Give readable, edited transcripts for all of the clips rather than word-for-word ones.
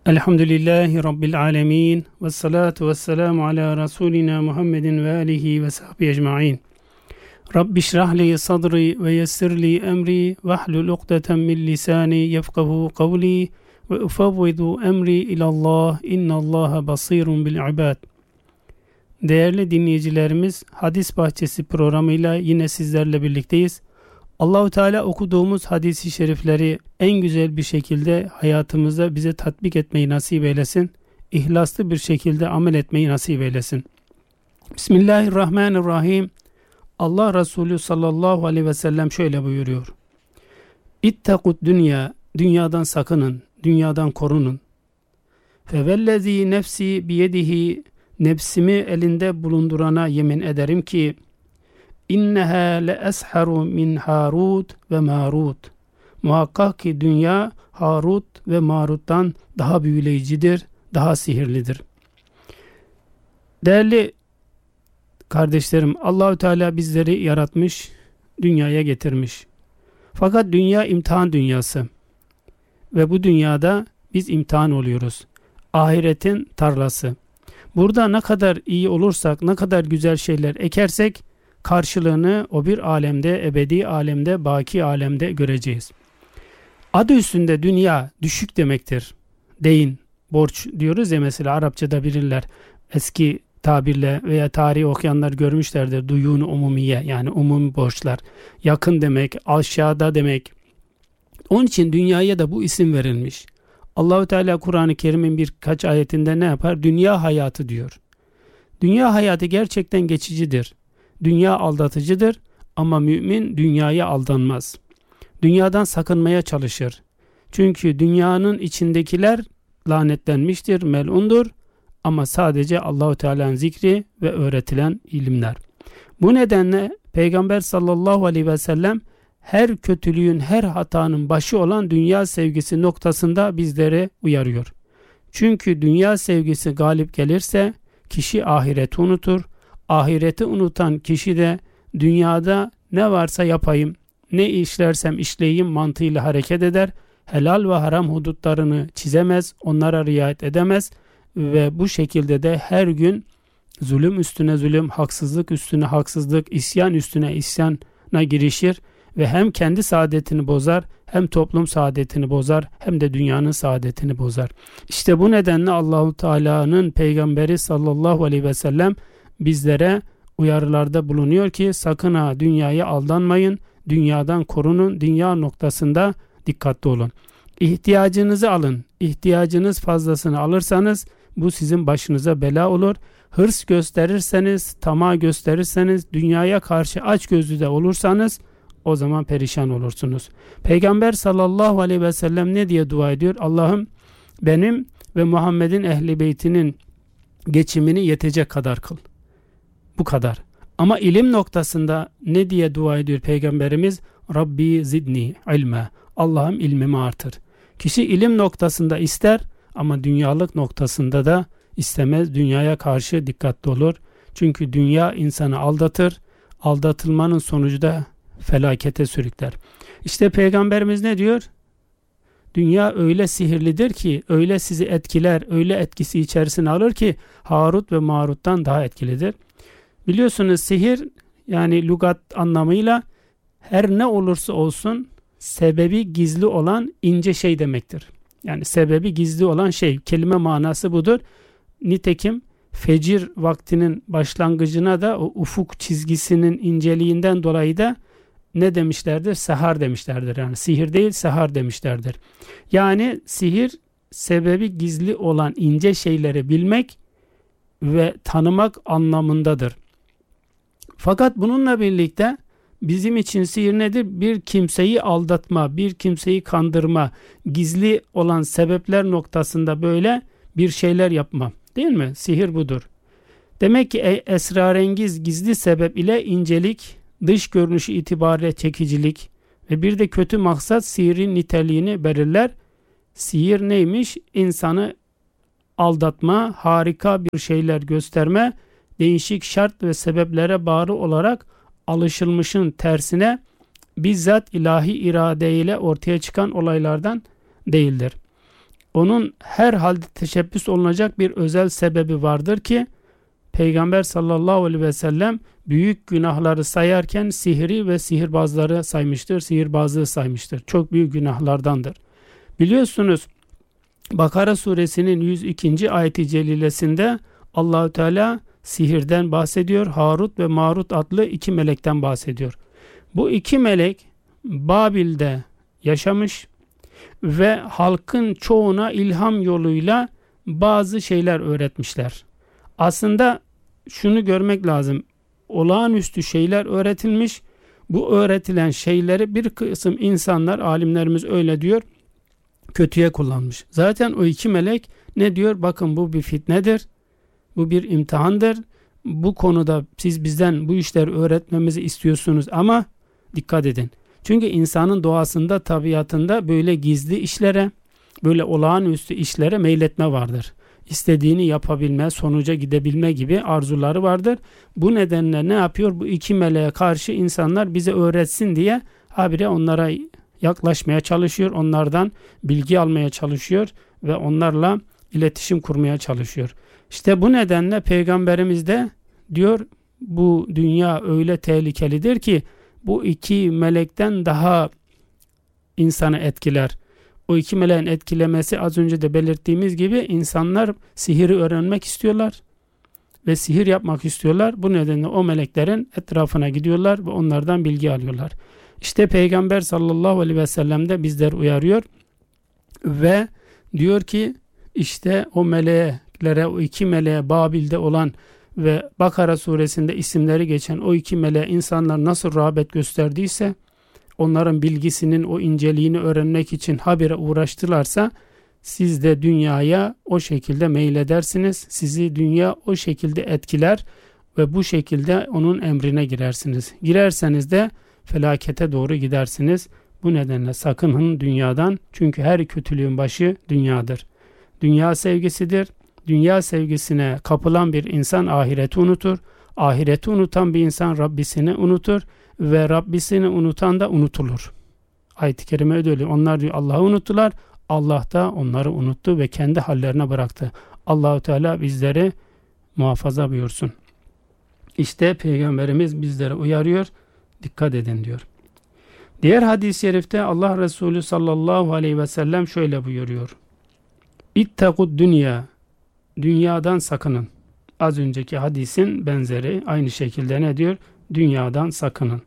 Elhamdülillahi Rabbil alemin. Ve salatu ve selamu ala Resulina Muhammedin ve alihi ve sahbihi ecma'in. Rabbi şrahli sadri ve yessirli emri ve ahlul ukdeten min lisani yefkahu kavli ve ufavvidu emri ilallah innallaha basirun bil ibad. Değerli dinleyicilerimiz, Hadis Bahçesi programıyla yine sizlerle birlikteyiz. Allahu Teala okuduğumuz hadis-i şerifleri en güzel bir şekilde hayatımızda bize tatbik etmeyi nasip eylesin. İhlaslı bir şekilde amel etmeyi nasip eylesin. Bismillahirrahmanirrahim. Allah Resulü sallallahu aleyhi ve sellem şöyle buyuruyor. İttekut dünya, dünyadan sakının, dünyadan korunun. Fevellezî nefsi biyedihi, nefsimi elinde bulundurana yemin ederim ki, İnneha le esharu min Harut ve Marut. Muhakkak ki dünya Harut ve Marut'tan daha büyüleyicidir, daha sihirlidir. Değerli kardeşlerim, Allahü Teala bizleri yaratmış, dünyaya getirmiş. Fakat dünya imtihan dünyası ve bu dünyada biz imtihan oluyoruz. Ahiretin tarlası. Burada ne kadar iyi olursak, ne kadar güzel şeyler ekersek karşılığını o bir alemde, ebedi alemde, baki alemde göreceğiz. Adı üstünde dünya düşük demektir. Deyin, borç diyoruz ya, mesela Arapçada bilirler. Eski tabirle veya tarihi okuyanlar görmüşlerdir. Duyun umumiye, yani umumi borçlar. Yakın demek, aşağıda demek. Onun için dünyaya da bu isim verilmiş. Allahu Teala Kur'an-ı Kerim'in birkaç ayetinde ne yapar? Dünya hayatı diyor. Dünya hayatı gerçekten geçicidir. Dünya aldatıcıdır ama mümin dünyaya aldanmaz. Dünyadan sakınmaya çalışır. Çünkü dünyanın içindekiler lanetlenmiştir, melundur ama sadece Allahu Teala'nın zikri ve öğretilen ilimler. Bu nedenle Peygamber sallallahu aleyhi ve sellem her kötülüğün, her hatanın başı olan dünya sevgisi noktasında bizlere uyarıyor. Çünkü dünya sevgisi galip gelirse kişi ahireti unutur. Ahireti unutan kişi de dünyada ne varsa yapayım, ne işlersem işleyeyim mantığıyla hareket eder. Helal ve haram hudutlarını çizemez, onlara riayet edemez ve bu şekilde de her gün zulüm üstüne zulüm, haksızlık üstüne haksızlık, isyan üstüne isyana girişir ve hem kendi saadetini bozar, hem toplum saadetini bozar, hem de dünyanın saadetini bozar. İşte bu nedenle Allahu Teala'nın peygamberi sallallahu aleyhi ve sellem bizlere uyarılarda bulunuyor ki sakın ha dünyaya aldanmayın, dünyadan korunun, dünya noktasında dikkatli olun. İhtiyacınızı alın, ihtiyacınız fazlasını alırsanız bu sizin başınıza bela olur. Hırs gösterirseniz, tamah gösterirseniz, dünyaya karşı açgözlü de olursanız o zaman perişan olursunuz. Peygamber sallallahu aleyhi ve sellem ne diye dua ediyor? Allah'ım benim ve Muhammed'in ehli beytinin geçimini yetecek kadar kıl. Bu kadar. Ama ilim noktasında ne diye dua ediyor Peygamberimiz? Rabbi zidni ilme. Allah'ım ilmimi artır. Kişi ilim noktasında ister ama dünyalık noktasında da istemez. Dünyaya karşı dikkatli olur. Çünkü dünya insanı aldatır. Aldatılmanın sonucu da felakete sürükler. İşte Peygamberimiz ne diyor? Dünya öyle sihirlidir ki, öyle sizi etkiler, öyle etkisi içerisine alır ki Harut ve Marut'tan daha etkilidir. Biliyorsunuz sihir, yani lügat anlamıyla her ne olursa olsun sebebi gizli olan ince şey demektir. Yani sebebi gizli olan şey, kelime manası budur. Nitekim fecir vaktinin başlangıcına da o ufuk çizgisinin inceliğinden dolayı da ne demişlerdir? Sehar demişlerdir. Yani sihir değil, sehar demişlerdir. Yani sihir sebebi gizli olan ince şeyleri bilmek ve tanımak anlamındadır. Fakat bununla birlikte bizim için sihir nedir? Bir kimseyi aldatma, bir kimseyi kandırma, gizli olan sebepler noktasında böyle bir şeyler yapma. Değil mi? Sihir budur. Demek ki esrarengiz gizli sebep ile incelik, dış görünüşü itibariyle çekicilik ve bir de kötü maksat sihirin niteliğini belirler. Sihir neymiş? İnsanı aldatma, harika bir şeyler gösterme, değişik şart ve sebeplere bağlı olarak alışılmışın tersine bizzat ilahi iradeyle ortaya çıkan olaylardan değildir. onun her halde teşebbüs olunacak bir özel sebebi vardır ki Peygamber sallallahu aleyhi ve sellem büyük günahları sayarken sihri ve sihirbazları saymıştır, sihirbazlığı saymıştır. Çok büyük günahlardandır. Biliyorsunuz Bakara suresinin 102. ayet-i celilesinde Allahü Teala sihirden bahsediyor. Harut ve Marut adlı iki melekten bahsediyor. Bu iki melek Babil'de yaşamış ve halkın çoğuna ilham yoluyla bazı şeyler öğretmişler. Aslında şunu görmek lazım. Olağanüstü şeyler öğretilmiş. Bu öğretilen şeyleri bir kısım insanlar, alimlerimiz öyle diyor, kötüye kullanmış. Zaten o iki melek ne diyor? Bakın bu bir fitnedir. Bu bir imtihandır. Bu konuda siz bizden bu işleri öğretmemizi istiyorsunuz ama dikkat edin. Çünkü insanın doğasında, tabiatında böyle gizli işlere, böyle olağanüstü işlere meyletme vardır. İstediğini yapabilme, sonuca gidebilme gibi arzuları vardır. Bu nedenle ne yapıyor? Bu iki meleğe karşı insanlar bize öğretsin diye habire onlara yaklaşmaya çalışıyor. Onlardan bilgi almaya çalışıyor ve onlarla iletişim kurmaya çalışıyor. İşte bu nedenle Peygamberimiz de diyor bu dünya öyle tehlikelidir ki bu iki melekten daha insanı etkiler. O iki meleğin etkilemesi az önce de belirttiğimiz gibi insanlar sihiri öğrenmek istiyorlar ve sihir yapmak istiyorlar. Bu nedenle o meleklerin etrafına gidiyorlar ve onlardan bilgi alıyorlar. İşte Peygamber sallallahu aleyhi ve sellem de bizleri uyarıyor ve diyor ki işte o meleklere, o iki meleğe Babil'de olan ve Bakara suresinde isimleri geçen o iki meleğe insanlar nasıl rağbet gösterdiyse, onların bilgisinin o inceliğini öğrenmek için habire uğraştılarsa siz de dünyaya o şekilde meyledersiniz. Sizi dünya o şekilde etkiler ve bu şekilde onun emrine girersiniz. Girerseniz de felakete doğru gidersiniz. Bu nedenle sakının dünyadan. Çünkü her kötülüğün başı dünyadır. Dünya sevgisidir. Dünya sevgisine kapılan bir insan ahireti unutur. Ahireti unutan bir insan Rabbisini unutur ve Rabbisini unutan da unutulur. Ayet-i kerime öyle. Onlar diyor Allah'ı unuttular. Allah da onları unuttu ve kendi hallerine bıraktı. Allahu Teala bizleri muhafaza buyursun. İşte Peygamberimiz bizlere uyarıyor. Dikkat edin diyor. Diğer hadis-i şerifte Allah Resulü sallallahu aleyhi ve sellem şöyle buyuruyor. İttekud dünya. Dünyadan sakının. Az önceki hadisin benzeri aynı şekilde ne diyor? Dünyadan sakının.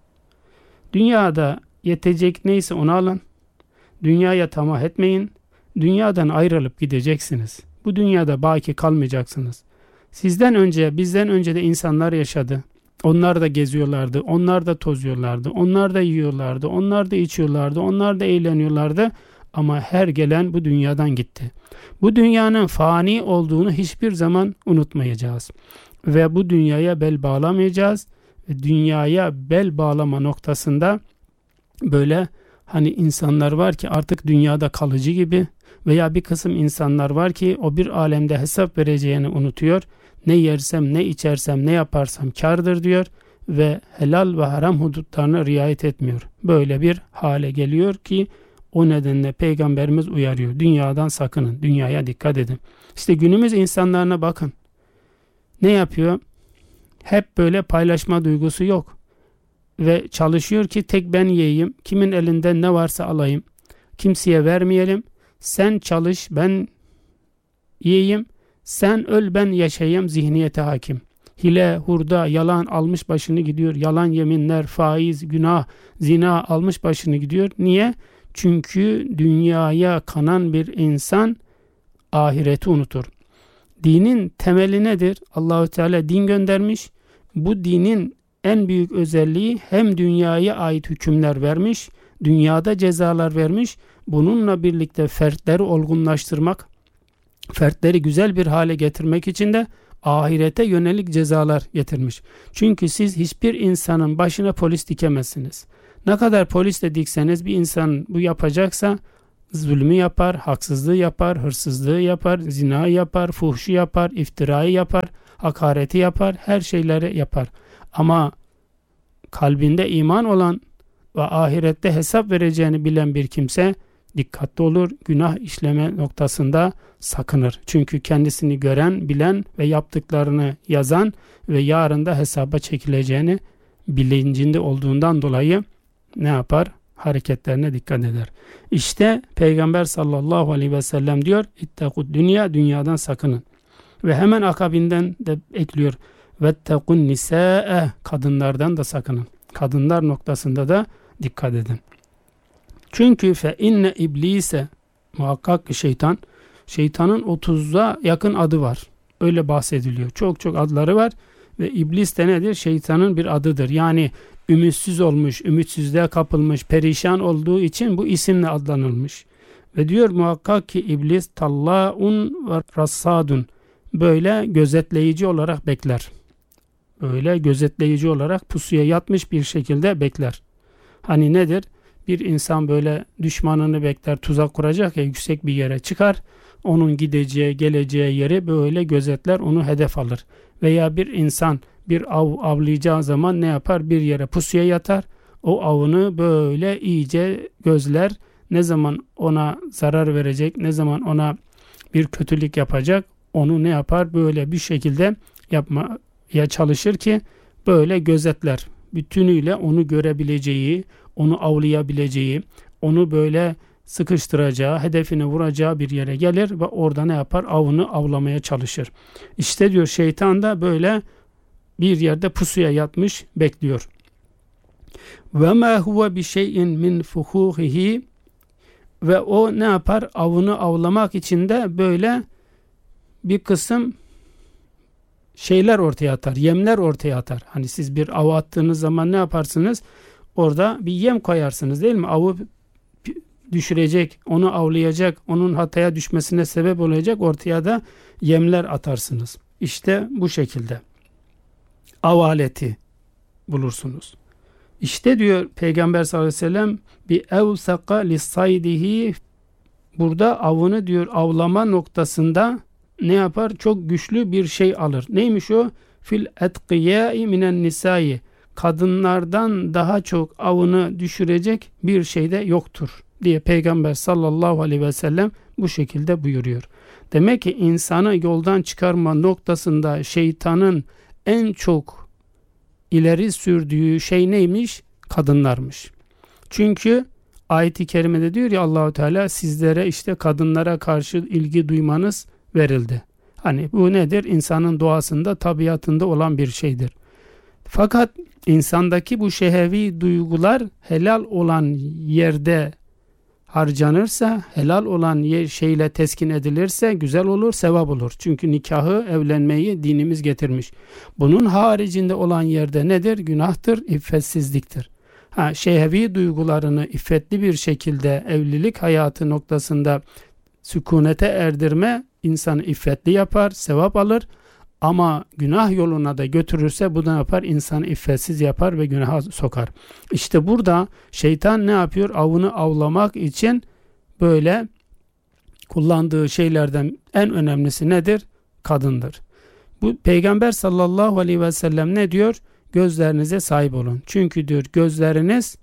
Dünyada yetecek neyse onu alın. Dünyaya tamah etmeyin. Dünyadan ayrılıp gideceksiniz. Bu dünyada baki kalmayacaksınız. Sizden önce, bizden önce de insanlar yaşadı. Onlar da geziyorlardı, onlar da tozuyorlardı, onlar da yiyorlardı, onlar da içiyorlardı, onlar da eğleniyorlardı. Ama her gelen bu dünyadan gitti. Bu dünyanın fani olduğunu hiçbir zaman unutmayacağız. Ve bu dünyaya bel bağlamayacağız. Ve dünyaya bel bağlama noktasında böyle hani insanlar var ki artık dünyada kalıcı gibi veya bir kısım insanlar var ki o bir alemde hesap vereceğini unutuyor. Ne yersem, ne içersem, ne yaparsam kârdır diyor ve helal ve haram hudutlarına riayet etmiyor. Böyle bir hale geliyor ki o nedenle Peygamberimiz uyarıyor. Dünyadan sakının, dünyaya dikkat edin. İşte günümüz insanlarına bakın. Ne yapıyor? Hep böyle paylaşma duygusu yok. Ve çalışıyor ki tek ben yiyeyim, kimin elinden ne varsa alayım, kimseye vermeyelim. Sen çalış, ben yiyeyim, sen öl, ben yaşayayım zihniyete hakim. Hile, hurda, yalan almış başını gidiyor. Yalan yeminler, faiz, günah, zina almış başını gidiyor. Niye? Çünkü dünyaya kanan bir insan ahireti unutur. Dinin temeli nedir? Allahu Teala din göndermiş. Bu dinin en büyük özelliği hem dünyaya ait hükümler vermiş, dünyada cezalar vermiş. Bununla birlikte fertleri olgunlaştırmak, fertleri güzel bir hale getirmek için de ahirete yönelik cezalar getirmiş. Çünkü siz hiçbir insanın başına polis dikemezsiniz. Ne kadar polis de dikseniz bir insan bu yapacaksa zulmü yapar, haksızlığı yapar, hırsızlığı yapar, zina yapar, fuhşu yapar, iftirayı yapar, hakareti yapar, her şeyleri yapar. Ama kalbinde iman olan ve ahirette hesap vereceğini bilen bir kimse dikkatli olur. Günah işleme noktasında sakınır. Çünkü kendisini gören, bilen ve yaptıklarını yazan ve yarın da hesaba çekileceğini bilincinde olduğundan dolayı ne yapar? Hareketlerine dikkat eder. İşte Peygamber sallallahu aleyhi ve sellem diyor, İttekud dünya, dünyadan sakının. Ve hemen akabinden de ekliyor, vettekun nisa'e, kadınlardan da sakının. Kadınlar noktasında da dikkat edin. Çünkü fe inne iblise, muhakkak ki şeytanın 30'a yakın adı var. Öyle bahsediliyor. Çok adları var ve iblis de nedir? Şeytanın bir adıdır. Yani ümitsiz olmuş, ümitsizliğe kapılmış, perişan olduğu için bu isimle adlanılmış. Ve diyor muhakkak ki iblis tallaun ve rassadun, böyle gözetleyici olarak bekler. Böyle gözetleyici olarak pusuya yatmış bir şekilde bekler. Hani nedir? Bir insan böyle düşmanını bekler, tuzak kuracak ya, yüksek bir yere çıkar. Onun gideceği, geleceği yeri böyle gözetler, onu hedef alır. Veya bir insan bir av avlayacağı zaman ne yapar? Bir yere pusuya yatar. O avını böyle iyice gözler. Ne zaman ona zarar verecek, ne zaman ona bir kötülük yapacak, onu ne yapar? Böyle bir şekilde yapmaya çalışır ki böyle gözetler. Bütünüyle onu görebileceği, onu avlayabileceği, onu böyle sıkıştıracağı, hedefine vuracağı bir yere gelir ve orada ne yapar? Avını avlamaya çalışır. İşte diyor şeytan da böyle bir yerde pusuya yatmış bekliyor. Ve ma huve bi şey'in min fuhuhihi, ve o ne yapar? Avını avlamak için de böyle bir kısım şeyler ortaya atar, yemler ortaya atar. Hani siz bir av attığınız zaman ne yaparsınız? Orada bir yem koyarsınız değil mi? Avı düşürecek, onu avlayacak, onun hataya düşmesine sebep olacak ortaya da yemler atarsınız. İşte bu şekilde av aleti bulursunuz. İşte diyor Peygamber sallallahu aleyhi ve sellem bi evsaka lisaydihi, burada avını diyor avlama noktasında ne yapar? Çok güçlü bir şey alır. Neymiş o? Fil etkiyai minen nisai, kadınlardan daha çok avını düşürecek bir şey de yoktur diye Peygamber sallallahu aleyhi ve sellem bu şekilde buyuruyor. Demek ki insanı yoldan çıkarma noktasında şeytanın en çok ileri sürdüğü şey neymiş? Kadınlarmış. Çünkü ayet-i kerimede diyor ya Allahu Teala, sizlere işte kadınlara karşı ilgi duymanız verildi. Hani bu nedir? İnsanın doğasında, tabiatında olan bir şeydir. Fakat insandaki bu şehevi duygular helal olan yerde harcanırsa, helal olan şeyle teskin edilirse güzel olur, sevap olur. Çünkü nikahı, evlenmeyi dinimiz getirmiş. Bunun haricinde olan yerde nedir? Günahtır, iffetsizliktir. Şehevi duygularını iffetli bir şekilde evlilik hayatı noktasında sükunete erdirme insanı iffetli yapar, sevap alır. Ama günah yoluna da götürürse bu da yapar? İnsanı iffetsiz yapar ve günaha sokar. İşte burada şeytan ne yapıyor? Avını avlamak için böyle kullandığı şeylerden en önemlisi nedir? Kadındır. Bu Peygamber sallallahu aleyhi ve sellem ne diyor? Gözlerinize sahip olun. Çünkü diyor gözleriniz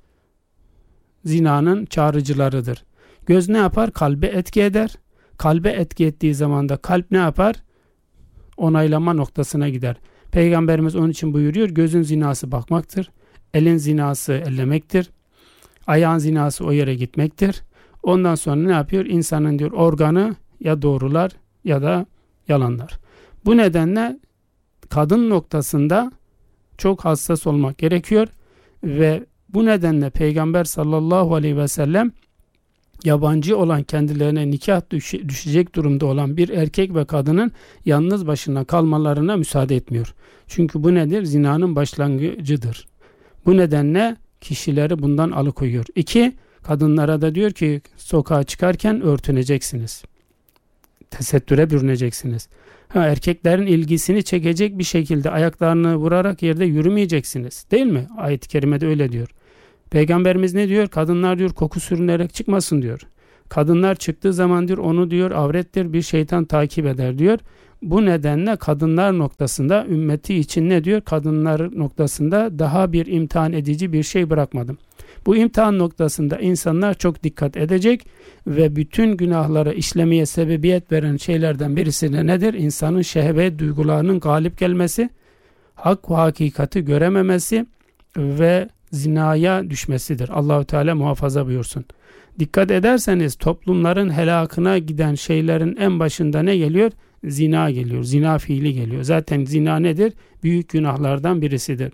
zinanın çağrıcılarıdır. Göz ne yapar? Kalbe etki eder. Kalbe etki ettiği zaman da kalp ne yapar? Onaylama noktasına gider. Peygamberimiz onun için buyuruyor, gözün zinası bakmaktır, elin zinası ellemektir, ayağın zinası o yere gitmektir. Ondan sonra ne yapıyor? İnsanın diyor organı ya doğrular ya da yalanlar. Bu nedenle kadın noktasında çok hassas olmak gerekiyor ve bu nedenle Peygamber sallallahu aleyhi ve sellem yabancı olan, kendilerine nikah düşecek durumda olan bir erkek ve kadının yalnız başına kalmalarına müsaade etmiyor. Çünkü bu nedir? Zinanın başlangıcıdır. Bu nedenle kişileri bundan alıkoyuyor. 2. Kadınlara da diyor ki sokağa çıkarken örtüneceksiniz. Tesettüre bürüneceksiniz. Erkeklerin ilgisini çekecek bir şekilde ayaklarını vurarak yerde yürümeyeceksiniz. Değil mi? Ayet-i kerimede öyle diyor. Peygamberimiz ne diyor? Kadınlar diyor koku sürünerek çıkmasın diyor. Kadınlar çıktığı zaman diyor onu diyor avrettir, bir şeytan takip eder diyor. Bu nedenle kadınlar noktasında ümmeti için ne diyor? Kadınlar noktasında daha bir imtihan edici bir şey bırakmadım. Bu imtihan noktasında insanlar çok dikkat edecek ve bütün günahları işlemeye sebebiyet veren şeylerden birisi de nedir? İnsanın şehvet duygularının galip gelmesi, hak ve hakikati görememesi ve zinaya düşmesidir. Allahu Teala muhafaza buyursun. Dikkat ederseniz toplumların helakına giden şeylerin en başında ne geliyor? Zina geliyor. Zina fiili geliyor. Zaten zina nedir? Büyük günahlardan birisidir.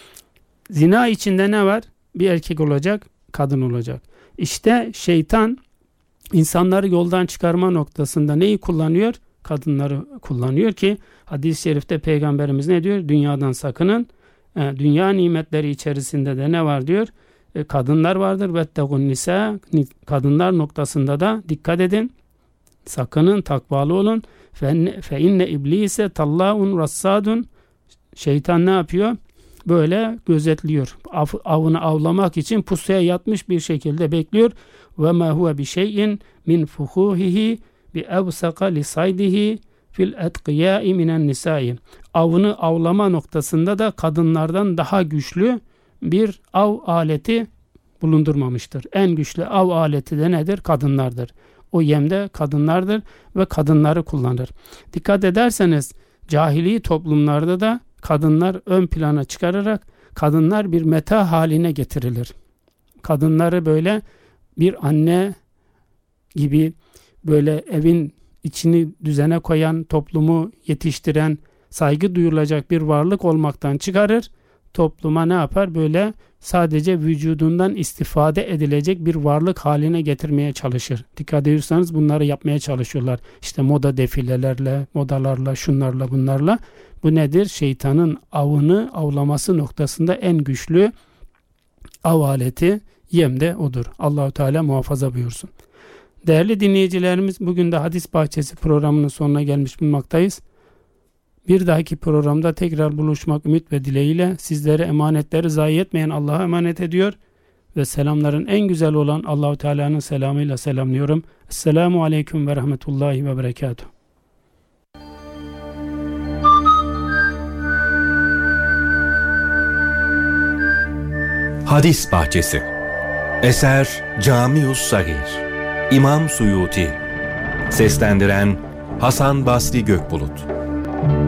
Zina içinde ne var? Bir erkek olacak, kadın olacak. İşte şeytan insanları yoldan çıkarma noktasında neyi kullanıyor? Kadınları kullanıyor ki hadis-i şerifte Peygamberimiz ne diyor? Dünyadan sakının. Dünya nimetleri içerisinde de ne var diyor? Kadınlar vardır. Vettegun nisa. Kadınlar noktasında da dikkat edin. Sakının, takvalı olun. Fe inne iblise tallaun rassadun. Şeytan ne yapıyor? Böyle gözetliyor. Avını avlamak için pusuya yatmış bir şekilde bekliyor. Ve ma huve bi şeyin min fuhuhihi bi evsaka li saydihi fil etqiyai minen nisai. Avını avlama noktasında da kadınlardan daha güçlü bir av aleti bulundurmamıştır. En güçlü av aleti de nedir? Kadınlardır. O yemde kadınlardır ve kadınları kullanır. Dikkat ederseniz cahili toplumlarda da kadınlar ön plana çıkararak kadınlar bir meta haline getirilir. Kadınları böyle bir anne gibi böyle evin içini düzene koyan, toplumu yetiştiren, saygı duyulacak bir varlık olmaktan çıkarır. Topluma ne yapar? Böyle sadece vücudundan istifade edilecek bir varlık haline getirmeye çalışır. Dikkat ediyorsanız bunları yapmaya çalışıyorlar. İşte moda defilelerle, modalarla, şunlarla, bunlarla. Bu nedir? Şeytanın avını avlaması noktasında en güçlü av aleti yem de odur. Allahu Teala muhafaza buyursun. Değerli dinleyicilerimiz, bugün de Hadis Bahçesi programının sonuna gelmiş bulunmaktayız. Bir dahaki programda tekrar buluşmak ümit ve dileğiyle sizlere emanetleri zayi etmeyen Allah'a emanet ediyor ve selamların en güzel olan Allahu Teala'nın selamıyla selamlıyorum. Esselamu Aleyküm ve Rahmetullahi ve Berekatuhu. Hadis Bahçesi. Eser Camius Sagir. İmam Suyuti. Seslendiren Hasan Basri Gökbulut.